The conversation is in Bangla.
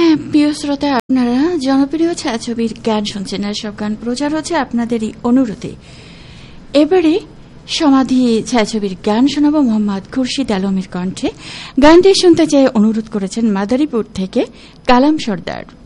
প্রিয় শ্রোতা, আপনারা জনপ্রিয় ছায়াছবির গান শুনছেন। সব গান প্রচার হচ্ছে আপনাদেরই অনুরোধে। এবারে সমাধি ছায়াছবির গান শোনাব মোহাম্মদ খুরশিদ আলমের কণ্ঠে। গানটি শুনতে চেয়ে অনুরোধ করেছেন মাদারীপুর থেকে কালাম সর্দার।